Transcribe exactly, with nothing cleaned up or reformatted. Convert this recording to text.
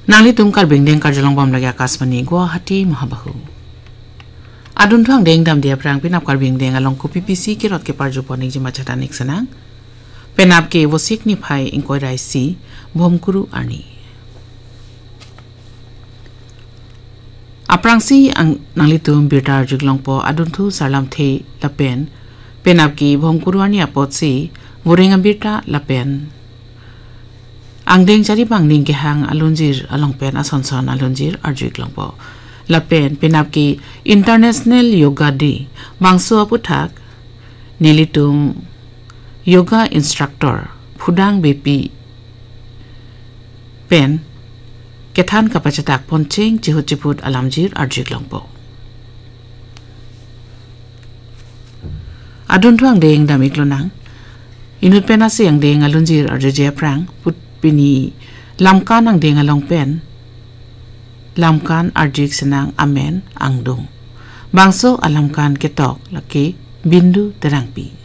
Nangli tumkar bingdeng karjalong bom lagi akasmani Guwahati Mahabahu. Adun tuang deng dam dia perang pinap kar bingdeng along ko P P C kirot ke parjuponik jima chatanik sanang. Penap ke wosik ni phai ingkoi raisi bomkuru ani. Aprangsi ang nanglitum birtar juglongpo adun thu sarlam the lapen penap ki bomkuru ani apotsi wuring birta lapen ang deng cari bang ning ke hang alunjir along pen asonson alunjir arjuglongpo lapen penap ki International Yoga Day mangso aputhak nelitum yoga instructor phudang bepi pen kethan kapachatak poncheng jihuchiput alamjir arjuglongpo adun thuang deng damiklonang inut pen ase ang deng alunjir arjuje prang put pini lamkan ang deng along pen lamkan arjik senang amen angdung bangso alamkan ketok laki bindu terangpi